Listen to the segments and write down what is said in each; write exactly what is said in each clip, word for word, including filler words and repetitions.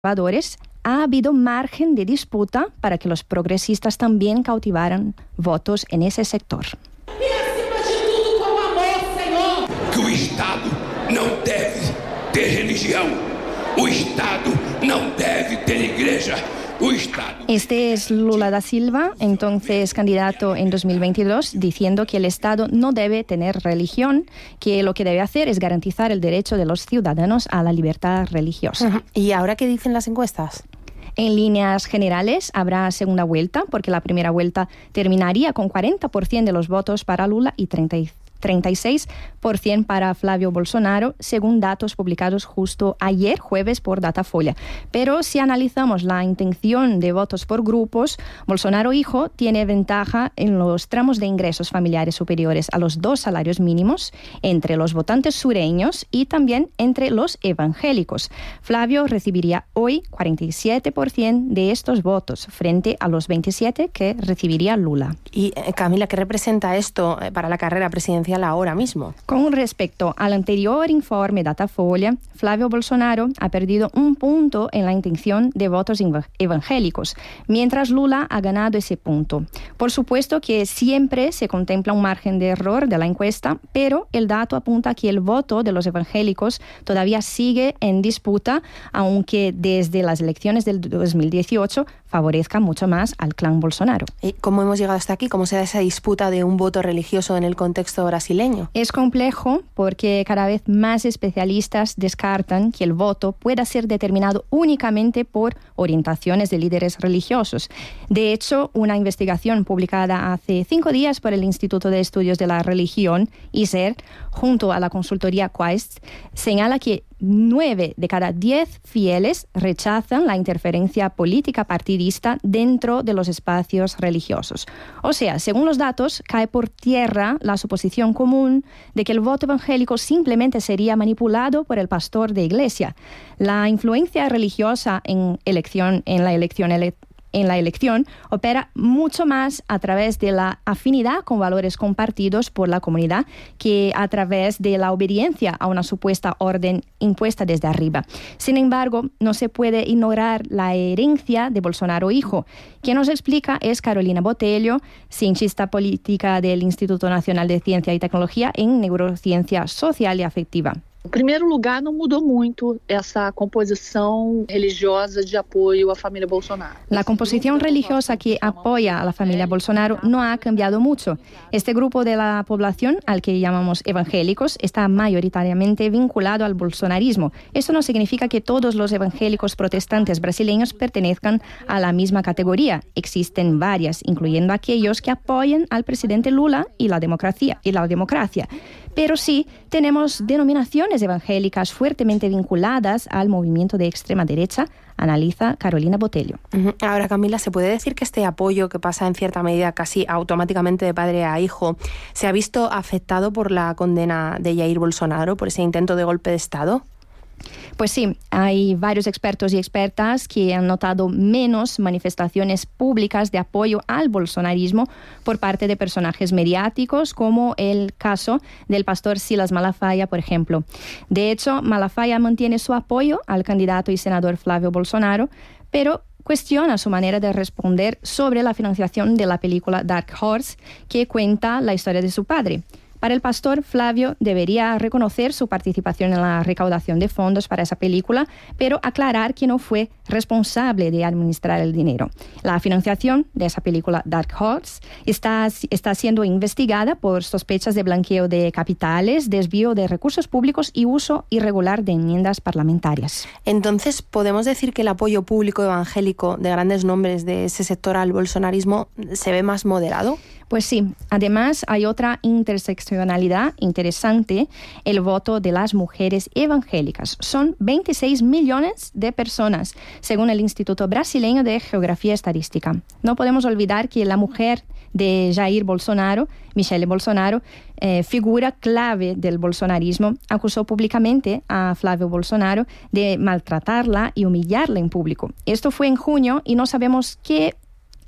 conservadores, ha habido margen de disputa para que los progresistas también cautivaran votos en ese sector. E acima de tudo, com amor, Senhor. Que o Estado não deve ter religião. O Estado não deve ter igreja. O Estado... Este es Lula da Silva, entonces candidato en dos mil veintidós, diciendo que el Estado no debe tener religión, que lo que debe hacer es garantizar el derecho de los ciudadanos a la libertad religiosa. Uh-huh. ¿Y ahora qué dicen las encuestas? En líneas generales habrá segunda vuelta, porque la primera vuelta terminaría con cuarenta por ciento de los votos para Lula y treinta y seis por ciento para Flavio Bolsonaro, según datos publicados justo ayer, jueves, por Datafolha. Pero si analizamos la intención de votos por grupos, Bolsonaro hijo tiene ventaja en los tramos de ingresos familiares superiores a los dos salarios mínimos, entre los votantes sureños y también entre los evangélicos. Flavio recibiría hoy cuarenta y siete por ciento de estos votos, frente a los veintisiete por ciento que recibiría Lula. Y Camila, ¿qué representa esto para la carrera presidencial ahora mismo? Con respecto al anterior informe Datafolha, Flavio Bolsonaro ha perdido un punto en la intención de votos evangélicos, mientras Lula ha ganado ese punto. Por supuesto que siempre se contempla un margen de error de la encuesta, pero el dato apunta que el voto de los evangélicos todavía sigue en disputa, aunque desde las elecciones del dos mil dieciocho favorezca mucho más al clan Bolsonaro. ¿Y cómo hemos llegado hasta aquí? ¿Cómo se da esa disputa de un voto religioso en el contexto brasileño? Es complejo porque cada vez más especialistas descartan que el voto pueda ser determinado únicamente por orientaciones de líderes religiosos. De hecho, una investigación publicada hace cinco días por el Instituto de Estudios de la Religión, I S E R, junto a la consultoría Quaest, señala que nueve de cada diez fieles rechazan la interferencia política partidista dentro de los espacios religiosos. O sea, según los datos, cae por tierra la suposición común de que el voto evangélico simplemente sería manipulado por el pastor de iglesia. La influencia religiosa en, elección, en la elección electoral en la elección opera mucho más a través de la afinidad con valores compartidos por la comunidad que a través de la obediencia a una supuesta orden impuesta desde arriba. Sin embargo, no se puede ignorar la herencia de Bolsonaro hijo. Quien nos explica es Carolina Botelho, cientista política del Instituto Nacional de Ciencia y Tecnología en Neurociencia Social y Afectiva. Em primeiro lugar, não mudou muito essa composição religiosa de apoio à família Bolsonaro. La composición religiosa que apoya a la familia Bolsonaro no ha cambiado mucho. Este grupo de la población, al que llamamos evangélicos, está mayoritariamente vinculado al bolsonarismo. Esto no significa que todos los evangélicos protestantes brasileños pertenezcan a la misma categoría. Existen varias, incluyendo aquellos que apoyan al presidente Lula y la democracia. Y la democracia. Pero sí tenemos denominaciones evangélicas fuertemente vinculadas al movimiento de extrema derecha, analiza Carolina Botelho. Ahora, Camila, ¿se puede decir que este apoyo que pasa en cierta medida casi automáticamente de padre a hijo se ha visto afectado por la condena de Jair Bolsonaro, por ese intento de golpe de Estado? Pues sí, hay varios expertos y expertas que han notado menos manifestaciones públicas de apoyo al bolsonarismo por parte de personajes mediáticos, como el caso del pastor Silas Malafaia, por ejemplo. De hecho, Malafaia mantiene su apoyo al candidato y senador Flavio Bolsonaro, pero cuestiona su manera de responder sobre la financiación de la película Dark Horse, que cuenta la historia de su padre. Para el pastor, Flavio debería reconocer su participación en la recaudación de fondos para esa película, pero aclarar que no fue responsable de administrar el dinero. La financiación de esa película Dark Horse está, está siendo investigada por sospechas de blanqueo de capitales, desvío de recursos públicos y uso irregular de enmiendas parlamentarias. Entonces, ¿podemos decir que el apoyo público evangélico de grandes nombres de ese sector al bolsonarismo se ve más moderado? Pues sí. Además, hay otra interseccionalidad interesante, el voto de las mujeres evangélicas. Son veintiséis millones de personas, según el Instituto Brasileño de Geografía Estadística. No podemos olvidar que la mujer de Jair Bolsonaro, Michelle Bolsonaro, eh, figura clave del bolsonarismo, acusó públicamente a Flavio Bolsonaro de maltratarla y humillarla en público. Esto fue en junio y no sabemos qué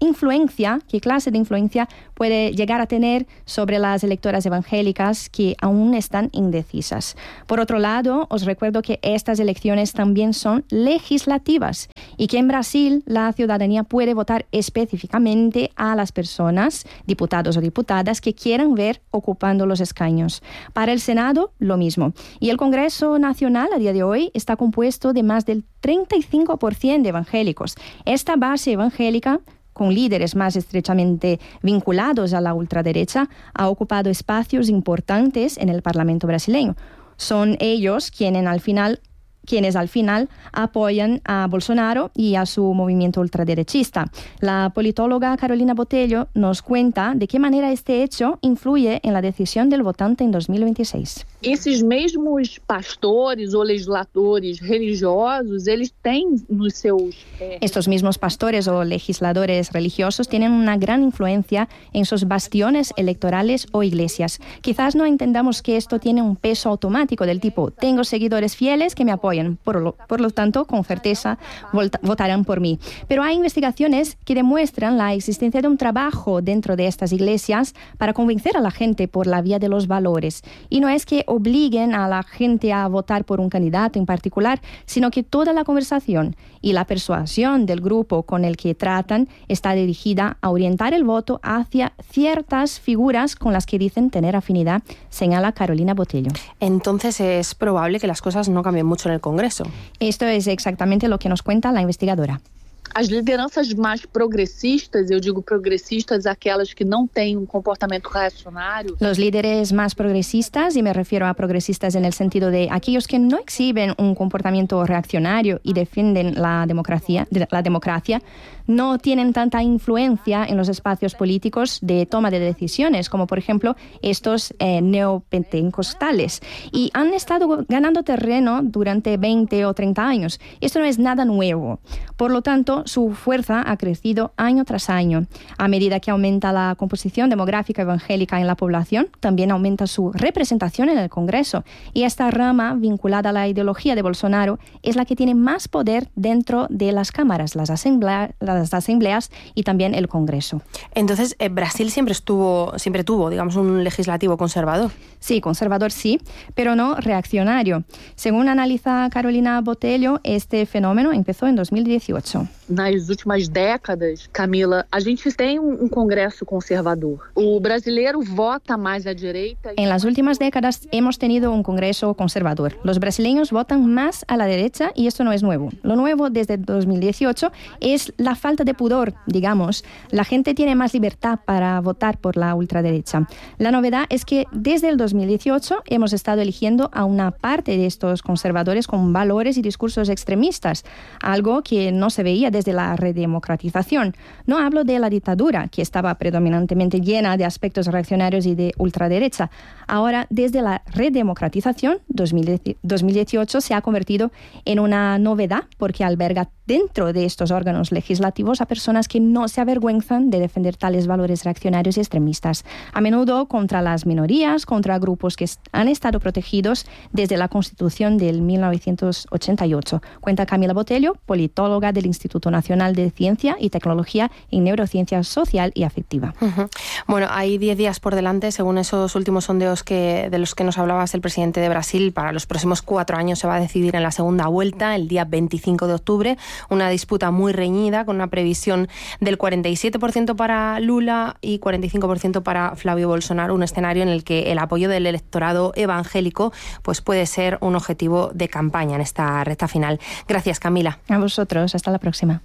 influencia, qué clase de influencia puede llegar a tener sobre las electoras evangélicas que aún están indecisas. Por otro lado, os recuerdo que estas elecciones también son legislativas y que en Brasil la ciudadanía puede votar específicamente a las personas, diputados o diputadas, que quieran ver ocupando los escaños. Para el Senado, lo mismo. Y el Congreso Nacional a día de hoy está compuesto de más del treinta y cinco por ciento de evangélicos. Esta base evangélica, con líderes más estrechamente vinculados a la ultraderecha, ha ocupado espacios importantes en el Parlamento brasileño. Son ellos quienes al final quienes al final apoyan a Bolsonaro y a su movimiento ultraderechista. La politóloga Carolina Botelho nos cuenta de qué manera este hecho influye en la decisión del votante en dos mil veintiséis. Esses mesmos pastores ou legisladores religiosos, eles têm nos seus... Eh... Estos mismos pastores o legisladores religiosos tienen una gran influencia en sus bastiones electorales o iglesias. Quizás no entendamos que esto tiene un peso automático del tipo, tengo seguidores fieles que me apoyan. Por lo, por lo tanto, con certeza vota, votarán por mí. Pero hay investigaciones que demuestran la existencia de un trabajo dentro de estas iglesias para convencer a la gente por la vía de los valores. Y no es que obliguen a la gente a votar por un candidato en particular, sino que toda la conversación y la persuasión del grupo con el que tratan está dirigida a orientar el voto hacia ciertas figuras con las que dicen tener afinidad, señala Carolina Botelho. Entonces es probable que las cosas no cambien mucho en el Congreso. Esto es exactamente lo que nos cuenta la investigadora. As lideranças mais progressistas, eu digo progressistas, aquelas que não têm um comportamento reacionário. Los líderes más progresistas, y me refiero a progresistas en el sentido de aquellos que no exhiben un comportamiento reaccionario y defienden la democracia, la democracia, no tienen tanta influencia en los espacios políticos de toma de decisiones, como por ejemplo estos eh, neopentecostales, y han estado ganando terreno durante veinte o treinta años. Esto no es nada nuevo. Por lo tanto, su fuerza ha crecido año tras año. A medida que aumenta la composición demográfica evangélica en la población, también aumenta su representación en el Congreso. Y esta rama vinculada a la ideología de Bolsonaro es la que tiene más poder dentro de las cámaras, las, asamblea, las asambleas y también el Congreso. Entonces, eh, Brasil siempre estuvo, siempre tuvo, digamos, un legislativo conservador. Sí, conservador sí, pero no reaccionario. Según analiza Carolina Botelho, este fenómeno empezó en dos mil dieciocho. Nas últimas décadas, Camila, a gente tem um Congresso conservador. O brasileiro vota mais à direita. En las últimas décadas hemos tenido un Congreso conservador. Los brasileños votan más a la derecha y esto no es nuevo. Lo nuevo desde dos mil dieciocho es la falta de pudor, digamos. La gente tiene más libertad para votar por la ultraderecha. La novedad es que desde el dos mil dieciocho hemos estado eligiendo a una parte de estos conservadores con valores y discursos extremistas, algo que no se veía desde la redemocratización. No hablo de la dictadura, que estaba predominantemente llena de aspectos reaccionarios y de ultraderecha. Ahora, desde la redemocratización, dos mil dieciocho se ha convertido en una novedad porque alberga dentro de estos órganos legislativos a personas que no se avergüenzan de defender tales valores reaccionarios y extremistas, a menudo contra las minorías, contra grupos que han estado protegidos desde la Constitución del mil novecientos ochenta y ocho. Cuenta Camila Botelho, politóloga del Instituto Nacional de Ciencia y Tecnología en Neurociencia Social y Afectiva. Uh-huh. Bueno, hay diez días por delante, según esos últimos sondeos que, de los que nos hablabas el presidente de Brasil. Para los próximos cuatro años se va a decidir en la segunda vuelta, el día veinticinco de octubre. Una disputa muy reñida, con una previsión del cuarenta y siete por ciento para Lula y cuarenta y cinco por ciento para Flavio Bolsonaro, un escenario en el que el apoyo del electorado evangélico pues puede ser un objetivo de campaña en esta recta final. Gracias, Camila. A vosotros, hasta la próxima.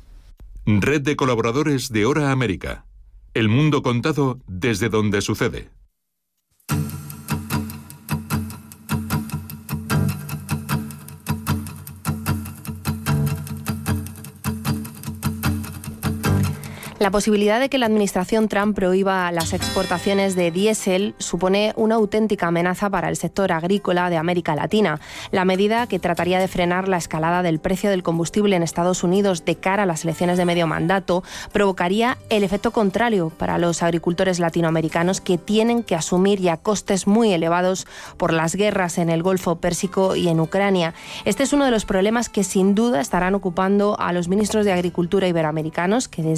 Red de colaboradores de Hora América. El mundo contado desde donde sucede. La posibilidad de que la administración Trump prohíba las exportaciones de diésel supone una auténtica amenaza para el sector agrícola de América Latina. La medida, que trataría de frenar la escalada del precio del combustible en Estados Unidos de cara a las elecciones de medio mandato, provocaría el efecto contrario para los agricultores latinoamericanos, que tienen que asumir ya costes muy elevados por las guerras en el Golfo Pérsico y en Ucrania. Este es uno de los problemas que sin duda estarán ocupando a los ministros de Agricultura iberoamericanos, que desde ayer han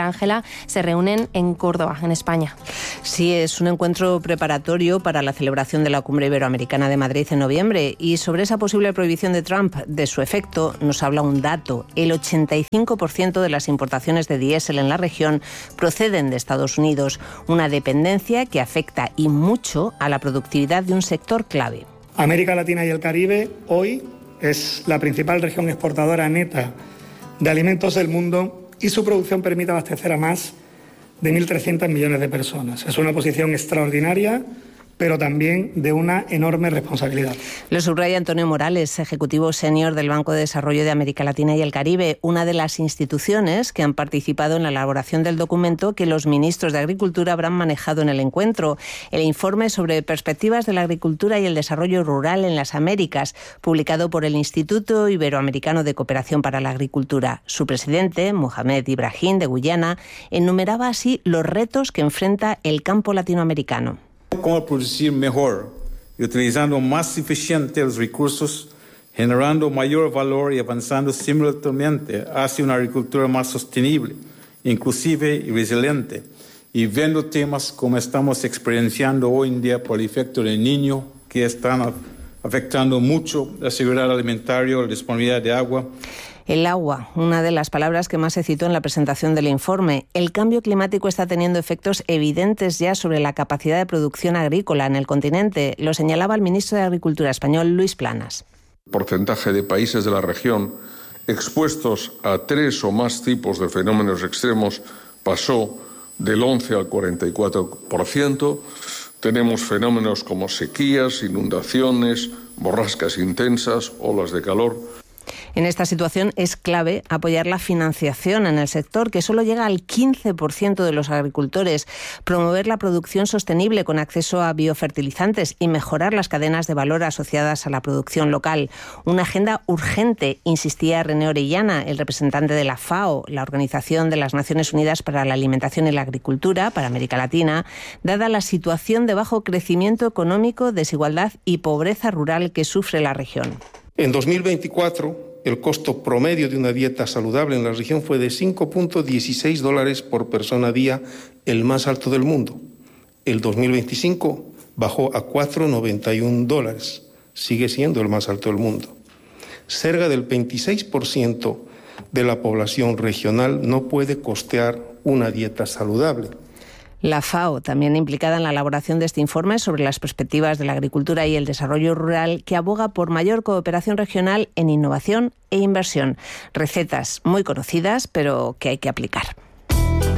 Ángela, se reúnen en Córdoba, en España. Sí, es un encuentro preparatorio para la celebración de la Cumbre Iberoamericana de Madrid en noviembre. Y sobre esa posible prohibición de Trump, de su efecto, nos habla un dato. El ochenta y cinco por ciento de las importaciones de diésel en la región proceden de Estados Unidos, una dependencia que afecta y mucho a la productividad de un sector clave. América Latina y el Caribe hoy es la principal región exportadora neta de alimentos del mundo y su producción permite abastecer a más de mil trescientos millones de personas. Es una posición extraordinaria, pero también de una enorme responsabilidad. Lo subraya Antonio Morales, ejecutivo senior del Banco de Desarrollo de América Latina y el Caribe, una de las instituciones que han participado en la elaboración del documento que los ministros de Agricultura habrán manejado en el encuentro. El informe sobre perspectivas de la agricultura y el desarrollo rural en las Américas, publicado por el Instituto Iberoamericano de Cooperación para la Agricultura. Su presidente, Mohamed Ibrahim, de Guyana, enumeraba así los retos que enfrenta el campo latinoamericano. Cómo producir mejor y utilizando más eficiente los recursos, generando mayor valor y avanzando simultáneamente hacia una agricultura más sostenible, inclusive y resiliente, y viendo temas como estamos experienciando hoy en día por el efecto del Niño, que están afectando mucho la seguridad alimentaria, la disponibilidad de agua. El agua, una de las palabras que más se citó en la presentación del informe. El cambio climático está teniendo efectos evidentes ya sobre la capacidad de producción agrícola en el continente. Lo señalaba el ministro de Agricultura español, Luis Planas. El porcentaje de países de la región expuestos a tres o más tipos de fenómenos extremos pasó del once al cuarenta y cuatro por ciento. Tenemos fenómenos como sequías, inundaciones, borrascas intensas, olas de calor. En esta situación es clave apoyar la financiación en el sector, que solo llega al quince por ciento de los agricultores, promover la producción sostenible con acceso a biofertilizantes y mejorar las cadenas de valor asociadas a la producción local. Una agenda urgente, insistía René Orellana, el representante de la FAO, la Organización de las Naciones Unidas para la Alimentación y la Agricultura, para América Latina, dada la situación de bajo crecimiento económico, desigualdad y pobreza rural que sufre la región. En dos mil veinticuatro, el costo promedio de una dieta saludable en la región fue de cinco punto dieciséis dólares por persona día, el más alto del mundo. El dos mil veinticinco bajó a cuatro punto noventa y uno dólares. Sigue siendo el más alto del mundo. Cerca del veintiséis por ciento de la población regional no puede costear una dieta saludable. La FAO, también implicada en la elaboración de este informe sobre las perspectivas de la agricultura y el desarrollo rural, que aboga por mayor cooperación regional en innovación e inversión. Recetas muy conocidas, pero que hay que aplicar.